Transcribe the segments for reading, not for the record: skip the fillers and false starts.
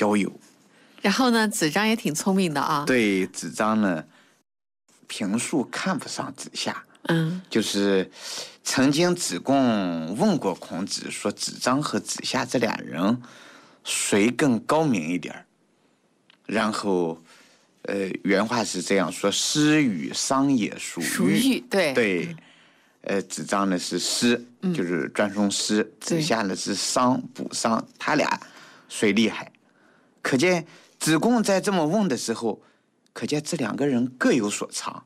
交友。 然后呢，子张也挺聪明的啊。 对，子张呢，平素看不上子夏。就是曾经子贡问过孔子说，子张和子夏这俩人谁更高明一点？然后原话是这样说：诗与商也属玉。 对。 子张呢是诗，就是专攻诗；子夏呢是商，补商。他俩谁厉害？可见子贡在这么问的时候，可见这两个人各有所长。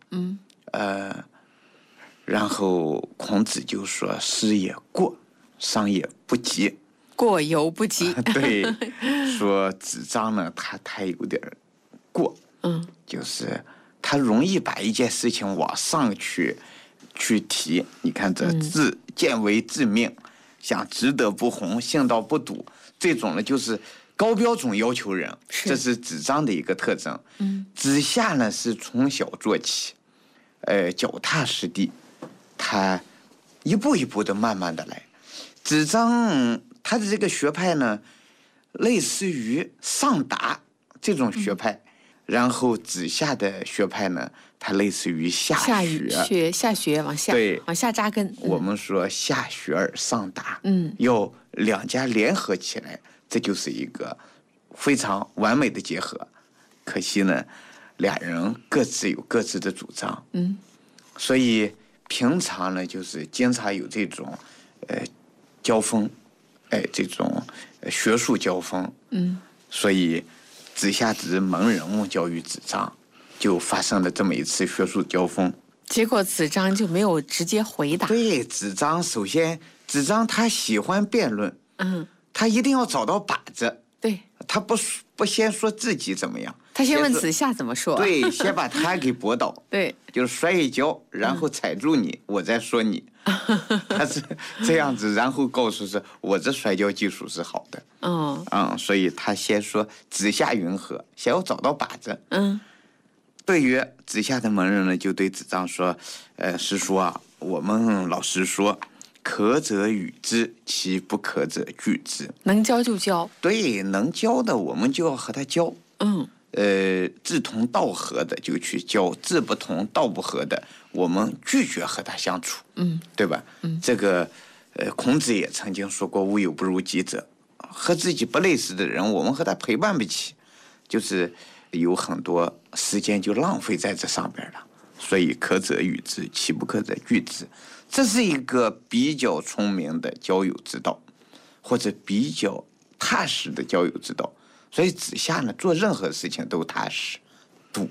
然后孔子就说：“诗也过，商也不及。” 过犹不及。 对，说子张呢，他有点过。就是他容易把一件事情往上去提。你看这见为自命，想直得不弘，信道不笃，这种呢就是高标准要求人，这是子张的一个特征。子夏呢是从小做起，脚踏实地，他一步一步的慢慢的来。子张他的这个学派呢，类似于上达这种学派。然后子夏的学派呢，它类似于下学往下， 对，往下扎根。 我们说下学而上达，要两家联合起来，这就是一个非常完美的结合。可惜呢，俩人各自有各自的主张，所以平常呢，就是经常有这种交锋，这种学术交锋，所以子夏之蒙人物教育子张，就发生了这么一次学术交锋。 结果子张就没有直接回答。 对，子张他喜欢辩论，他一定要找到靶子。 对， 他不先说自己怎么样， 他先问子夏怎么说。 对，先把他给驳倒。 对， 就是摔一跤，然后踩住你，我再说你。他是这样子，然后告诉是我这摔跤技术是好的。所以他先说子夏云何，先要找到靶子。对于子夏的门人呢，就对子张说：师叔啊，我们老师说，可者与之，其不可者拒之。 能教就教。 对，能教的我们就要和他教。志同道合的就去教，志不同道不合的，我们拒绝和他相处。对吧？这个孔子也曾经说过，无友不如己者，和自己不类似的人，我们和他陪伴不起，就是有很多时间就浪费在这上边了。所以可者与之，其不可者拒之。这是一个比较聪明的交友之道，或者比较踏实的交友之道。所以子夏呢，做任何事情都踏实笃。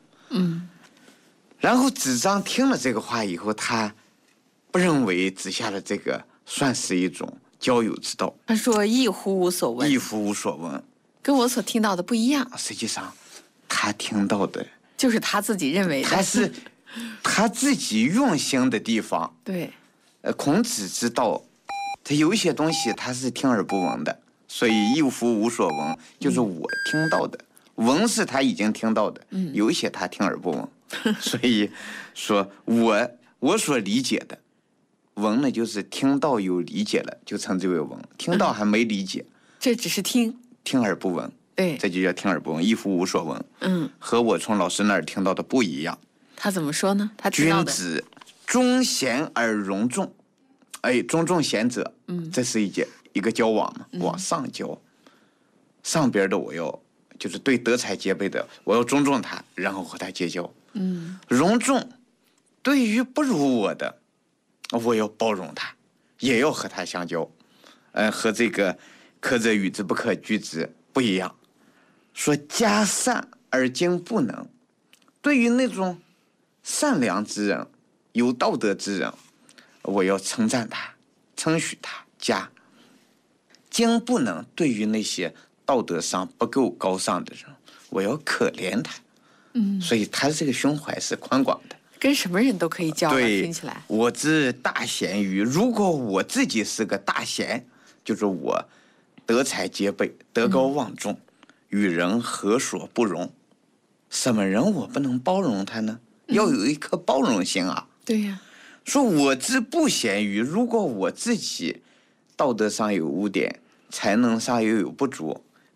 然后子张听了这个话以后，他不认为子夏的这个算是一种交友之道。 他说一乎无所闻。 一乎无所闻， 跟我所听到的不一样。 实际上他听到的就是他自己认为的， 他是他自己用心的地方。 对， 孔子知道他有一些东西他是听而不闻的，所以一乎无所闻，就是我听到的，闻是他已经听到的，有一些他听而不闻。所以说我所理解的，闻呢就是听到有理解了，就称之为闻；听到还没理解， 这只是听而不闻。 对， 这就叫听而不闻，一乎无所闻。和我从老师那儿听到的不一样。 他怎么说呢？他听到的君子忠贤而容众，尊重贤者，这是一个交往嘛，往上交。上边的我要就是对德才兼备的，我要尊重他，然后和他结交。容众，对于不如我的，我要包容他，也要和他相交。和这个可者与之，不可拒之不一样。说加善而精不能，对于那种善良之人、有道德之人，我要称赞他、称许他。加精不能，对于那些道德上不够高尚的人，我要可怜他。所以他这个胸怀是宽广的， 跟什么人都可以交流。听起来， 我之大贤于，如果我自己是个大贤，就是我德才兼备，德高望重，与人何所不容？什么人我不能包容他呢？要有一颗包容心啊。 对呀。 说我之不贤于，如果我自己道德上有污点，才能上又有不足，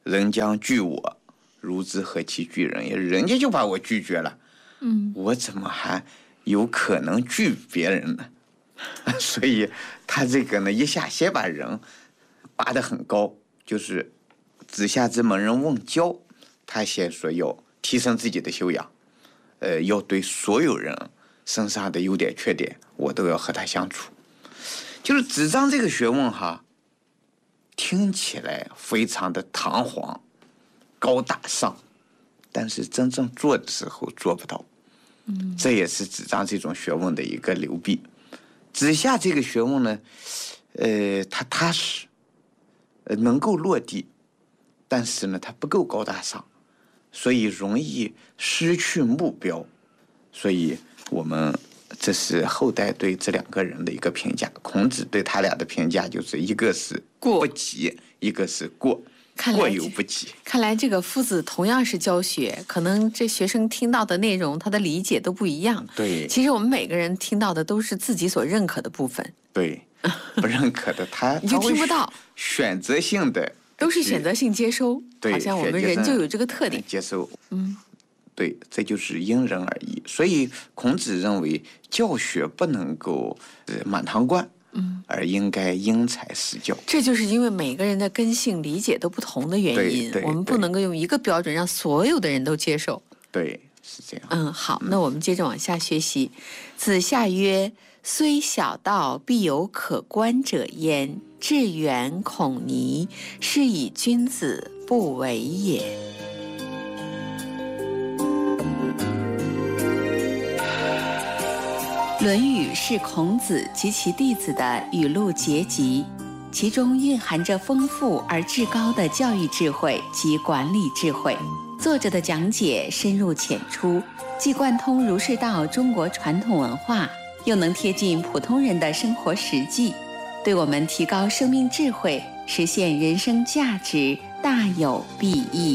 人将拒我，孺子何其拒人也？人家就把我拒绝了，我怎么还有可能拒别人呢？所以他这个呢，一下先把人拔得很高，就是子夏之门人问教，他先说要提升自己的修养，要对所有人身上的优点缺点，我都要和他相处。就是子张这个学问哈，听起来非常的堂皇、高大上，但是真正做的时候做不到。这也是子张这种学问的一个流弊。子夏这个学问呢，它踏实，能够落地，但是呢，它不够高大上，所以容易失去目标。所以这是后代对这两个人的一个评价。孔子对他俩的评价就是一个是不及，一个是过犹不及。 看来这个夫子同样是教学，可能这学生听到的内容，他的理解都不一样。 对， 其实我们每个人听到的都是自己所认可的部分。 对，不认可的你就听不到。 选择性的都是选择性接收，好像我们人就有这个特点。 接收，对，这就是因人而异。所以孔子认为教学不能够满堂灌，而应该因材施教。 这就是因为每个人的根性理解都不同的原因，我们不能够用一个标准让所有的人都接受。 对，是这样。 好，那我们接着往下学习。子夏曰：虽小道，必有可观者焉。志远孔尼，是以君子不为也。《论语》是孔子及其弟子的语录结集，其中蕴含着丰富而至高的教育智慧及管理智慧。作者的讲解深入浅出，既贯通儒释道中国传统文化，又能贴近普通人的生活实际，对我们提高生命智慧、实现人生价值大有裨益。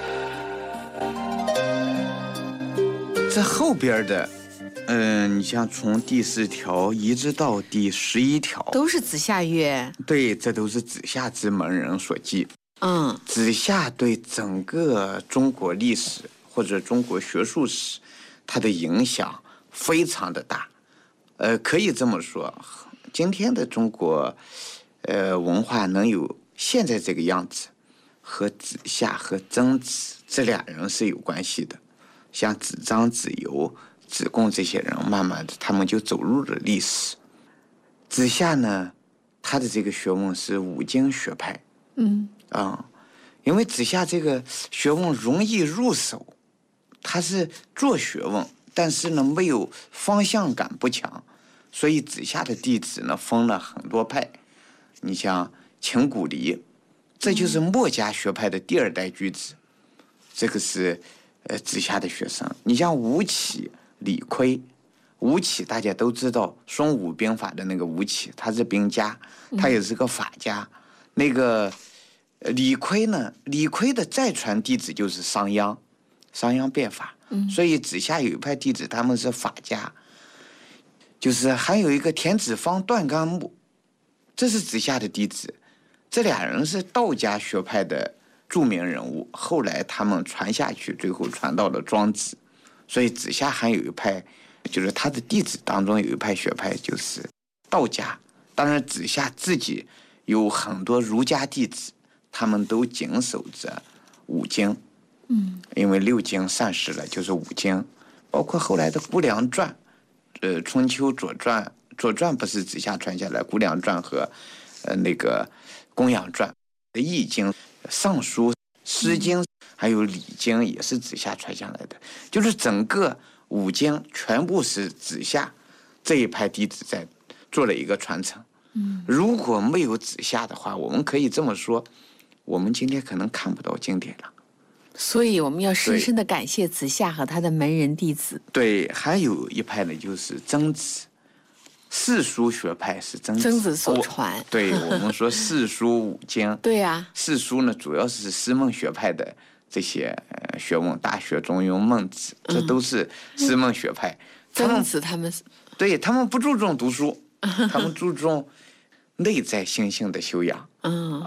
这后边的你像从第4条一直到第11条， 都是子夏曰。 对，这都是子夏之门人所记。子夏对整个中国历史或者中国学术史，它的影响非常的大。可以这么说，今天的中国文化能有现在这个样子，和子夏和曾子这俩人是有关系的。像子张、子游、子贡这些人，慢慢的他们就走入了历史。子夏呢，他的这个学问是五经学派。因为子夏这个学问容易入手，他是做学问，但是呢没有方向感不强，所以子夏的弟子呢分了很多派。你像秦古离，这就是墨家学派的第2代居子，这个是子夏的学生。你像吴起、李悝，吴起大家都知道，孙武兵法的那个吴起，他是兵家，他也是个法家。那个李悝呢，李悝的再传弟子就是商鞅，商鞅变法。所以子夏有一派弟子，他们是法家。就是还有一个田子方、段干木，这是子夏的弟子。这俩人是道家学派的著名人物，后来他们传下去，最后传到了庄子。所以子夏还有一派，就是他的弟子当中有一派学派就是道家。当然子夏自己有很多儒家弟子，他们都谨守着五经。因为6经散失了，就是5经，包括后来的《估量传》，春秋、左传，左传不是子夏传下来，《估量传》和那个《公羊传》的《易经》、《尚书》、《诗经》还有《礼经》也是子夏传下来的，就是整个5经全部是子夏这一派弟子在做了一个传承。如果没有子夏的话，我们可以这么说，我们今天可能看不到经典了。 所以我们要深深的感谢子夏和他的门人弟子。 对，还有一派呢，就是曾子，四书学派是曾子所传。 对，我们说四书5经。 对呀， 四书呢，主要是师门学派的这些学问，大学、中庸、孟子，这都是师门学派。 曾子他们， 对，他们不注重读书，他们注重内在心性的修养。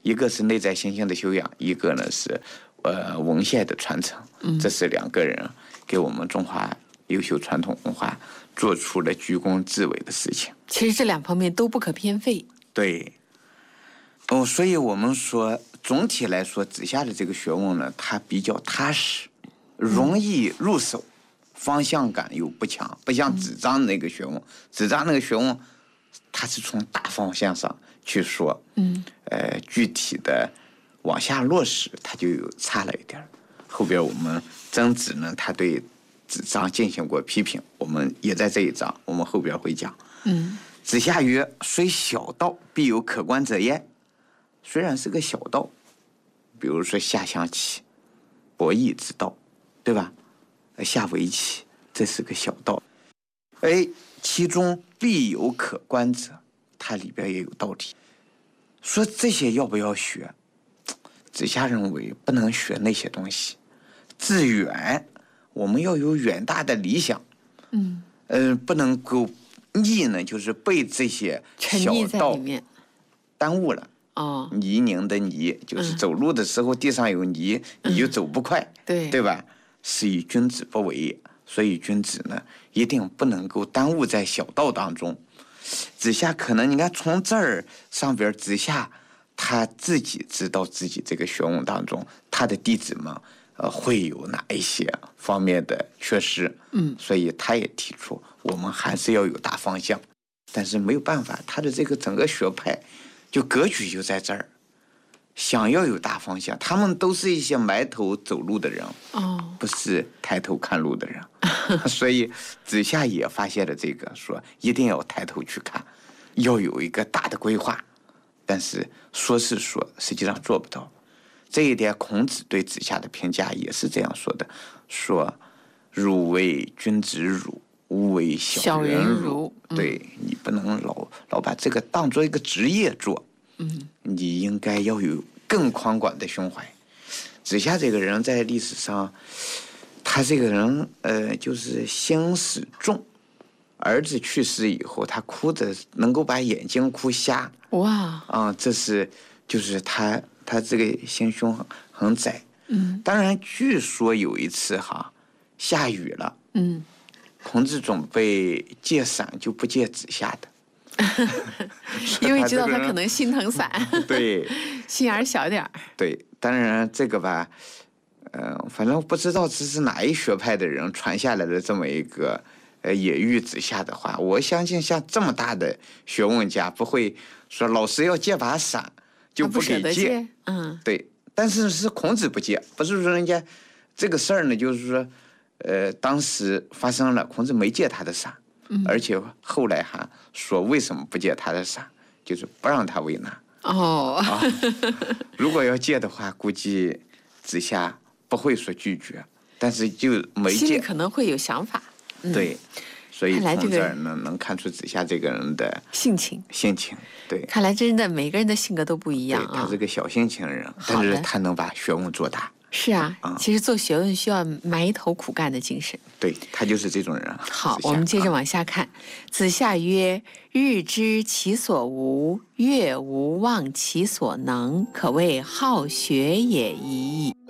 一个是内在心性的修养，一个呢是文献的传承。这是2个人给我们中华优秀传统文化做出了居功至伟的事情。 其实这2方面都不可偏废。 对。所以我们说，总体来说，子夏的这个学问呢，它比较踏实，容易入手，方向感又不强，不像子张那个学问。子张那个学问，它是从大方向上去说，具体的往下落实，它就有差了一点。后边我们曾子呢，他对子张进行过批评，我们也在这一章，我们后边会讲。子夏曰：“虽小道，必有可观者焉。”虽然是个小道，比如说下象棋、博弈之道，对吧？下围棋，这是个小道。其中必有可观者，它里边也有道理。说这些要不要学？子夏认为不能学那些东西。志远，我们要有远大的理想。不能够逆呢，就是被这些小道耽误了。泥泞的泥，就是走路的时候地上有泥，你就走不快，对吧？是以君子不为，所以君子呢，一定不能够耽误在小道当中。子夏可能你看从这儿上边，子夏他自己知道自己这个学问当中，他的弟子们会有哪一些方面的缺失，所以他也提出我们还是要有大方向，但是没有办法，他的这个整个学派就格局就在这儿，想要有大方向，他们都是一些埋头走路的人，不是抬头看路的人，所以子夏也发现了这个，说一定要抬头去看，要有一个大的规划，但是说是说，实际上做不到。这一点，孔子对子夏的评价也是这样说的：说汝为君子辱，吾为小人辱。对，你不能老把这个当做一个职业做，你应该要有更宽广的胸怀。子夏这个人在历史上，他这个人就是心思重。儿子去世以后，他哭的能够把眼睛哭瞎。哇！这是就是他这个心胸很窄。当然，据说有一次下雨了，孔子准备借伞，就不借子夏的， 因为知道他可能心疼伞， 对， 心眼小点儿。 对，当然这个吧，反正不知道这是哪一学派的人传下来的这么一个野喻子夏的话。我相信像这么大的学问家不会说老师要借把伞就不给借，对。但是是孔子不借，不是说人家这个事儿呢，就是说。当时发生了，孔子没借他的伞，而且后来还说为什么不借他的伞，就是不让他为难。如果要借的话，估计子夏不会说拒绝，但是就没借， 心里可能会有想法。 对，所以从这儿呢，能看出子夏这个人的性情。对， 看来真的每个人的性格都不一样啊。 他是个小性情人，但是他能把学问做大。 是啊，其实做学问需要埋头苦干的精神。 对，他就是这种人。 好，我们接着往下看。子夏曰：“日知其所无，月无忘其所能，可谓好学也已矣。”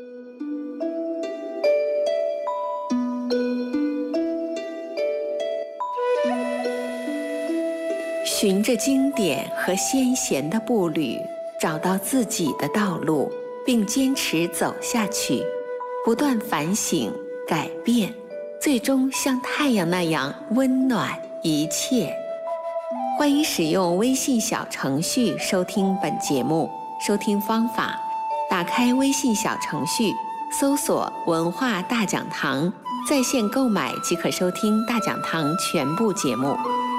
循着经典和先贤的步履，找到自己的道路，并坚持走下去，不断反省改变，最终像太阳那样温暖一切。欢迎使用微信小程序收听本节目。收听方法：打开微信小程序，搜索文化大讲堂，在线购买即可收听大讲堂全部节目。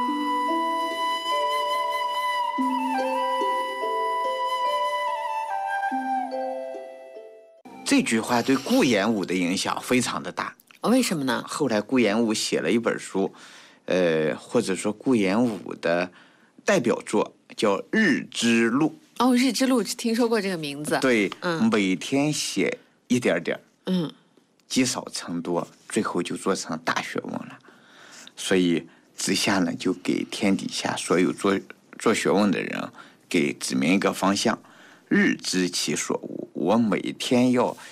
这句话对顾炎武的影响非常的大。 为什么呢？ 后来顾炎武写了一本书，或者说顾炎武的代表作叫《日之录》。 《日之录》听说过这个名字。 对，每天写一点点，积少成多，最后就做成大学问了。所以子夏呢，就给天底下所有做学问的人给指明一个方向。《 日知其所无，我每天要